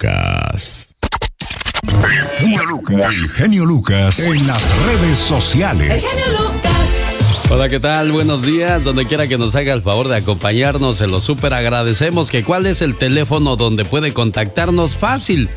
Lucas. El genio Lucas en las redes sociales. El genio Lucas. Hola, ¿qué tal? Buenos días. Donde quiera que nos haga el favor de acompañarnos, se lo súper agradecemos. ¿Cuál es el teléfono donde puede contactarnos? Fácil.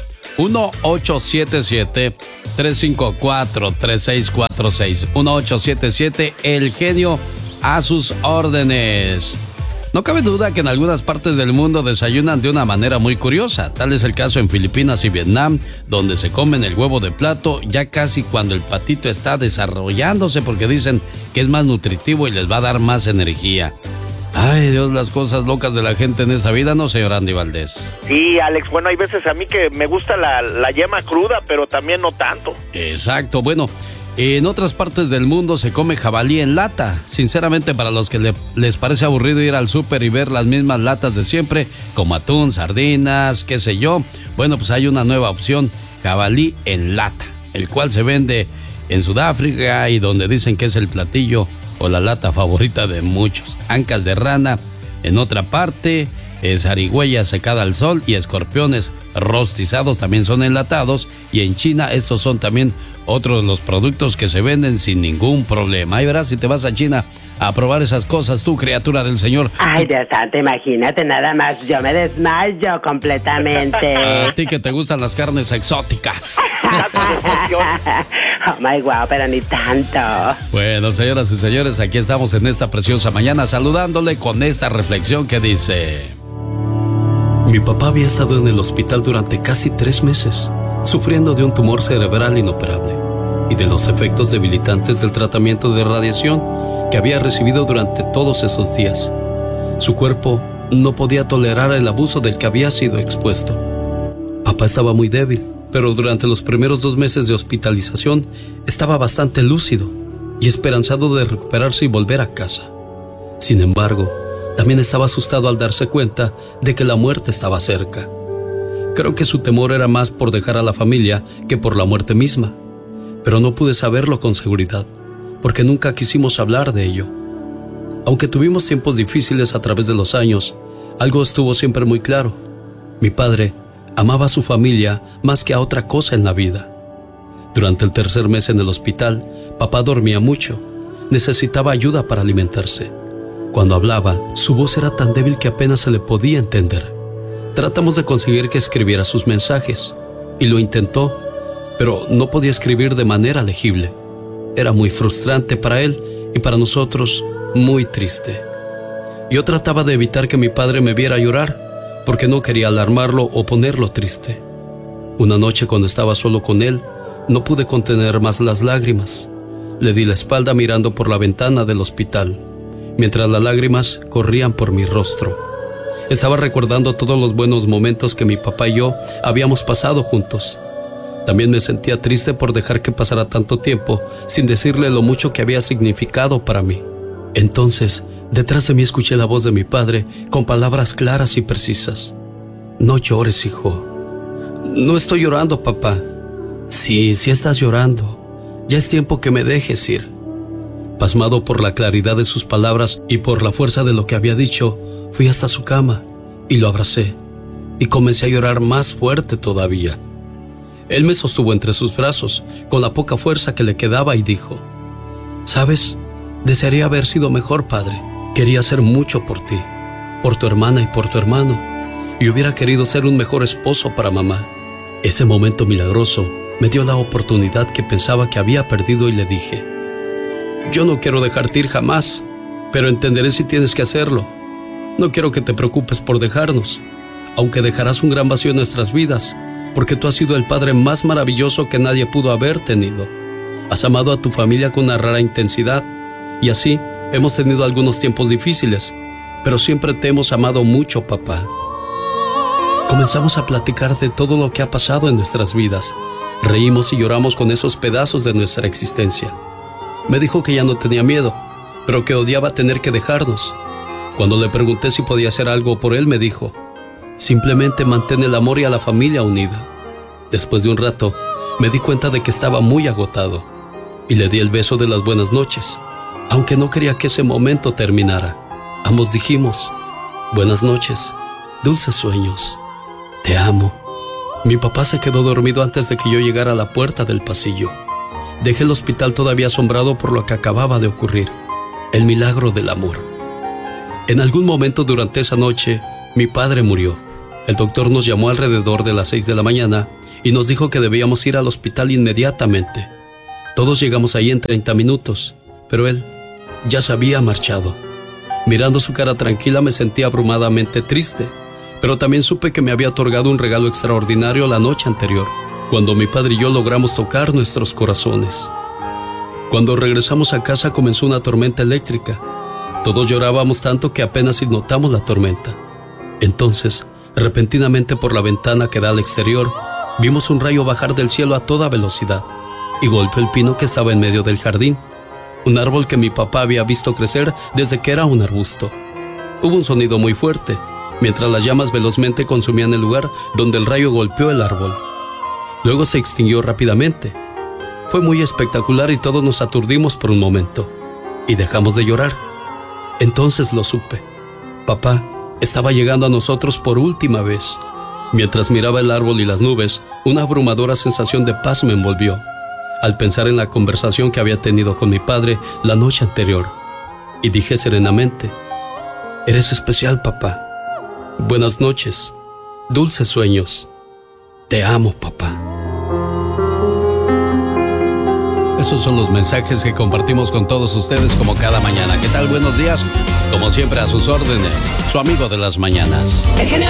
1-877-354-3646. 1-877 El Genio, a sus órdenes. No cabe duda que en algunas partes del mundo desayunan de una manera muy curiosa. Tal es el caso en Filipinas y Vietnam, donde se comen el huevo de plato ya casi cuando el patito está desarrollándose, porque dicen que es más nutritivo y les va a dar más energía. Ay, Dios, las cosas locas de la gente en esa vida, ¿no, señor Andy Valdés? Sí, Alex, bueno, hay veces a mí que me gusta la yema cruda, pero también no tanto. Exacto, bueno, en otras partes del mundo se come jabalí en lata. Sinceramente, para los que les parece aburrido ir al súper y ver las mismas latas de siempre, como atún, sardinas, qué sé yo, bueno, pues hay una nueva opción, jabalí en lata, el cual se vende en Sudáfrica y donde dicen que es el platillo o la lata favorita de muchos. Ancas de rana en otra parte, zarigüeya secada al sol y escorpiones rostizados también son enlatados, y en China estos son también otros de los productos que se venden sin ningún problema. Ahí verás si te vas a China a probar esas cosas, tú, criatura del Señor. Ay, Dios santo, imagínate nada más, yo me desmayo completamente. A ti que te gustan las carnes exóticas. Oh my wow, pero ni tanto. Bueno, señoras y señores, aquí estamos en esta preciosa mañana saludándole con esta reflexión que dice: mi papá había estado en el hospital durante casi 3 meses, sufriendo de un tumor cerebral inoperable y de los efectos debilitantes del tratamiento de radiación que había recibido durante todos esos días. Su cuerpo no podía tolerar el abuso del que había sido expuesto. Papá estaba muy débil, pero durante los primeros 2 meses de hospitalización estaba bastante lúcido y esperanzado de recuperarse y volver a casa. Sin embargo, también estaba asustado al darse cuenta de que la muerte estaba cerca. Creo que su temor era más por dejar a la familia que por la muerte misma, pero no pude saberlo con seguridad, porque nunca quisimos hablar de ello. Aunque tuvimos tiempos difíciles a través de los años, algo estuvo siempre muy claro. Mi padre amaba a su familia más que a otra cosa en la vida. Durante el 3er mes en el hospital, papá dormía mucho, necesitaba ayuda para alimentarse. Cuando hablaba, su voz era tan débil que apenas se le podía entender. Tratamos de conseguir que escribiera sus mensajes, y lo intentó, pero no podía escribir de manera legible. Era muy frustrante para él y para nosotros muy triste. Yo trataba de evitar que mi padre me viera llorar, porque no quería alarmarlo o ponerlo triste. Una noche, cuando estaba solo con él, no pude contener más las lágrimas. Le di la espalda mirando por la ventana del hospital, mientras las lágrimas corrían por mi rostro. Estaba recordando todos los buenos momentos que mi papá y yo habíamos pasado juntos. También me sentía triste por dejar que pasara tanto tiempo sin decirle lo mucho que había significado para mí. Entonces, detrás de mí escuché la voz de mi padre con palabras claras y precisas. No llores, hijo. No estoy llorando, papá. Sí estás llorando. Ya es tiempo que me dejes ir. Pasmado por la claridad de sus palabras y por la fuerza de lo que había dicho, fui hasta su cama y lo abracé, y comencé a llorar más fuerte todavía. Él me sostuvo entre sus brazos con la poca fuerza que le quedaba y dijo: ¿sabes? Desearía haber sido mejor padre. Quería hacer mucho por ti, por tu hermana y por tu hermano, y hubiera querido ser un mejor esposo para mamá. Ese momento milagroso me dio la oportunidad que pensaba que había perdido y le dije: yo no quiero dejarte ir jamás, pero entenderé si tienes que hacerlo. No quiero que te preocupes por dejarnos, aunque dejarás un gran vacío en nuestras vidas, porque tú has sido el padre más maravilloso que nadie pudo haber tenido. Has amado a tu familia con una rara intensidad, y así hemos tenido algunos tiempos difíciles, pero siempre te hemos amado mucho, papá. Comenzamos a platicar de todo lo que ha pasado en nuestras vidas. Reímos y lloramos con esos pedazos de nuestra existencia. Me dijo que ya no tenía miedo, pero que odiaba tener que dejarnos. Cuando le pregunté si podía hacer algo por él, me dijo: simplemente mantén el amor y a la familia unida. Después de un rato, me di cuenta de que estaba muy agotado, y le di el beso de las buenas noches, aunque no quería que ese momento terminara. Ambos dijimos: buenas noches, dulces sueños, te amo, Mi papá se quedó dormido antes de que yo llegara a la puerta del pasillo. Dejé el hospital todavía asombrado por lo que acababa de ocurrir, el milagro del amor. En algún momento durante esa noche, mi padre murió. El doctor nos llamó alrededor de las 6 de la mañana y nos dijo que debíamos ir al hospital inmediatamente. Todos llegamos ahí en 30 minutos, pero él ya se había marchado. Mirando su cara tranquila me sentí abrumadamente triste, pero también supe que me había otorgado un regalo extraordinario la noche anterior, cuando mi padre y yo logramos tocar nuestros corazones. Cuando regresamos a casa comenzó una tormenta eléctrica. Todos llorábamos tanto que apenas si notamos la tormenta. Entonces, repentinamente por la ventana que da al exterior, vimos un rayo bajar del cielo a toda velocidad y golpeó el pino que estaba en medio del jardín, un árbol que mi papá había visto crecer desde que era un arbusto. Hubo un sonido muy fuerte, mientras las llamas velozmente consumían el lugar donde el rayo golpeó el árbol. Luego se extinguió rápidamente. Fue muy espectacular y todos nos aturdimos por un momento y dejamos de llorar. Entonces lo supe. Papá estaba llegando a nosotros por última vez. Mientras miraba el árbol y las nubes, una abrumadora sensación de paz me envolvió al pensar en la conversación que había tenido con mi padre la noche anterior. Y dije serenamente: eres especial, papá. Buenas noches, dulces sueños. Te amo, papá. Esos son los mensajes que compartimos con todos ustedes como cada mañana. ¿Qué tal? Buenos días. Como siempre, a sus órdenes, su amigo de las mañanas.